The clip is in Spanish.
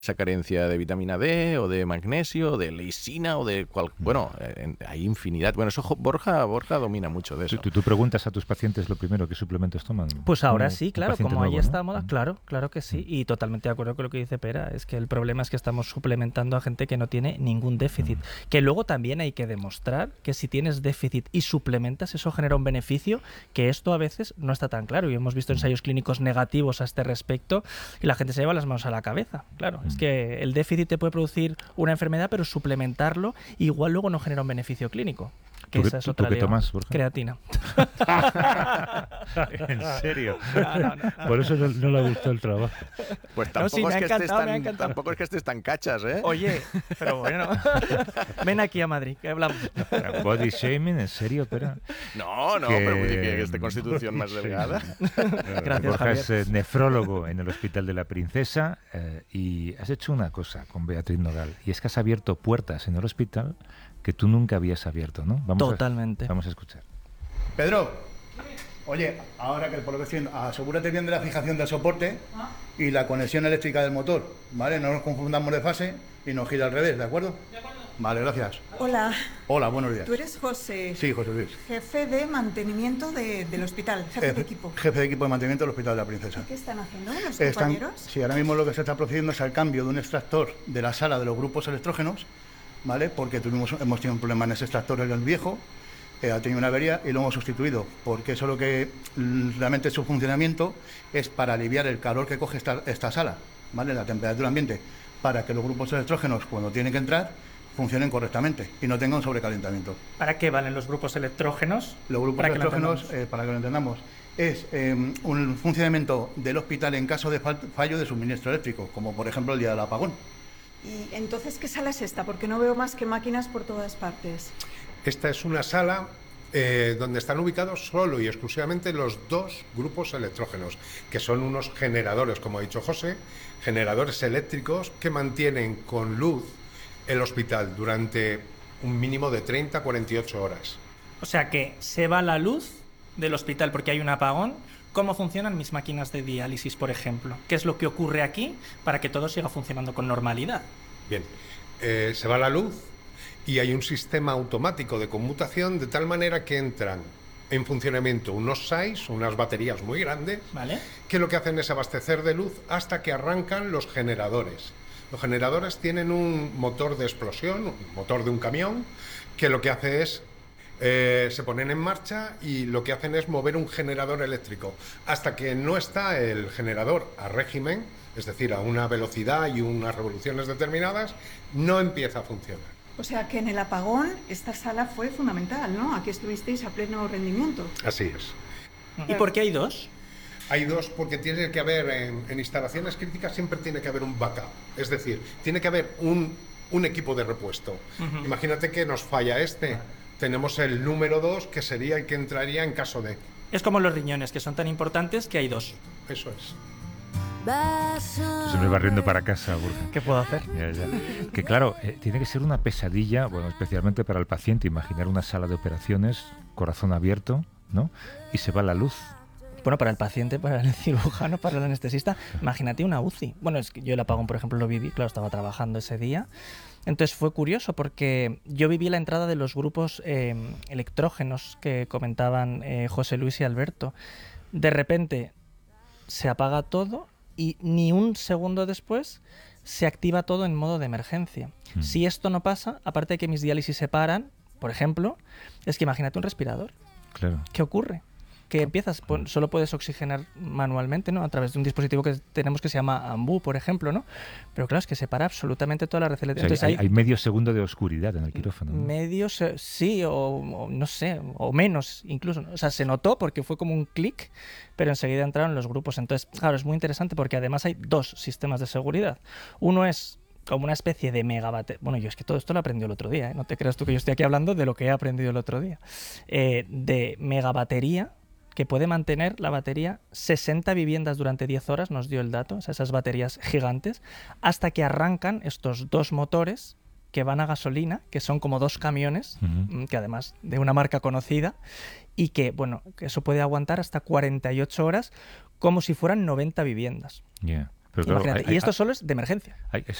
esa carencia de vitamina D o de magnesio, o de lisina o de bueno, hay infinidad. Bueno, eso Borja domina mucho de eso. ¿Tú preguntas a tus pacientes lo primero qué suplementos toman? Pues ahora sí, claro, como ahí está moda, ¿no? claro que sí. Y totalmente de acuerdo con lo que dice Pera. Es que el problema es que estamos suplementando a gente que no tiene ningún déficit. Que luego también hay que demostrar que si tienes déficit y suplementas, eso genera un beneficio, que esto a veces no está tan claro. Y hemos visto ensayos clínicos negativos a este respecto y la gente se lleva las manos a la cabeza. Claro, es que el déficit te puede producir una enfermedad, pero suplementarlo igual luego no genera un beneficio clínico. Que esa es otra ¿Tú qué tomas, Borja? Creatina. ¿En serio? No. Por eso no le gustó el trabajo. Pues tampoco, me ha encantado. tampoco es que estés tan cachas, ¿eh? Oye, pero bueno. Ven aquí a Madrid, que hablamos. ¿Body shaming? ¿En serio? Pero pero que esta constitución más delgada. Gracias, Borja Javier. es nefrólogo en el Hospital de la Princesa y has hecho una cosa con Beatriz Nogal, y es que has abierto puertas en el hospital que tú nunca habías abierto, ¿no? Totalmente. Vamos a escuchar. Pedro, oye, ahora que por lo que estoy viendo, asegúrate bien de la fijación del soporte y la conexión eléctrica del motor, ¿vale? No nos confundamos de fase y nos gira al revés, ¿de acuerdo? De acuerdo. Vale, gracias. Hola. Hola, buenos días. ¿Tú eres José? Sí, José Luis. Jefe de mantenimiento del hospital, jefe de equipo. Jefe de equipo de mantenimiento del Hospital de la Princesa. ¿Qué están haciendo los compañeros? Sí, ahora mismo lo que se está procediendo es al cambio de un extractor de la sala de los grupos electrógenos, ¿vale? Porque hemos tenido un problema en ese extractor, el viejo, ha tenido una avería y lo hemos sustituido, porque eso lo que realmente su funcionamiento es para aliviar el calor que coge esta sala, ¿vale? La temperatura ambiente, para que los grupos electrógenos, cuando tienen que entrar, funcionen correctamente y no tengan sobrecalentamiento. ¿Para qué valen los grupos electrógenos? Los grupos electrógenos, para que lo entendamos, es un funcionamiento del hospital en caso de fallo de suministro eléctrico, como por ejemplo el día del apagón. ¿Y entonces qué sala es esta? Porque no veo más que máquinas por todas partes. Esta es una sala donde están ubicados solo y exclusivamente los dos grupos electrógenos, que son unos generadores, como ha dicho José, generadores eléctricos que mantienen con luz el hospital durante un mínimo de 30 a 48 horas. O sea que se va la luz del hospital porque hay un apagón. ¿Cómo funcionan mis máquinas de diálisis, por ejemplo? ¿Qué es lo que ocurre aquí para que todo siga funcionando con normalidad? Bien, se va la luz y hay un sistema automático de conmutación de tal manera que entran en funcionamiento unos SAIs, unas baterías muy grandes, ¿vale? Que lo que hacen es abastecer de luz hasta que arrancan los generadores. Los generadores tienen un motor de explosión, un motor de un camión, que lo que hace es se ponen en marcha y lo que hacen es mover un generador eléctrico. Hasta que no está el generador a régimen, es decir, a una velocidad y unas revoluciones determinadas, no empieza a funcionar. O sea que en el apagón esta sala fue fundamental, ¿no? Aquí estuvisteis a pleno rendimiento. Así es. ¿Y por qué hay dos? Hay dos porque tiene que haber, en instalaciones críticas siempre tiene que haber un backup. Es decir, tiene que haber un equipo de repuesto. Imagínate que nos falla tenemos el número 2 que sería el que entraría en caso de... Es como los riñones, que son tan importantes que hay dos. Eso es. Se me va riendo para casa, Borja. ¿Qué puedo hacer? Ya. Que claro, tiene que ser una pesadilla, bueno, especialmente para el paciente, imaginar una sala de operaciones, corazón abierto, ¿no? Y se va la luz. Bueno, para el paciente, para el cirujano, para el anestesista, imagínate una UCI. Bueno, es que yo el apagón, por ejemplo, lo viví, claro, estaba trabajando ese día. Entonces fue curioso porque yo viví la entrada de los grupos electrógenos que comentaban José Luis y Alberto. De repente se apaga todo y ni un segundo después se activa todo en modo de emergencia. Si esto no pasa, aparte de que mis diálisis se paran, por ejemplo, es que imagínate un respirador. Claro. ¿Qué ocurre? Que empiezas, solo puedes oxigenar manualmente, ¿no? A través de un dispositivo que tenemos que se llama AMBU, por ejemplo, ¿no? Pero claro, es que separa absolutamente toda la red eléctrica. O sea, hay medio segundo de oscuridad en el quirófano, ¿no? Medios, sí, o no sé, o menos incluso, ¿no? O sea, se notó porque fue como un clic, pero enseguida entraron los grupos. Entonces, claro, es muy interesante porque además hay dos sistemas de seguridad. Uno es como una especie de megabatería. Bueno, yo es que todo esto lo aprendí el otro día, ¿eh? No te creas tú que yo estoy aquí hablando de lo que he aprendido el otro día. De megabatería, que puede mantener la batería 60 viviendas durante 10 horas, nos dio el dato, o sea, esas baterías gigantes, hasta que arrancan estos dos motores que van a gasolina, que son como dos camiones, que además de una marca conocida, y que, bueno, que eso puede aguantar hasta 48 horas como si fueran 90 viviendas. Yeah. Pero claro, Imagínate. Y esto solo es de emergencia.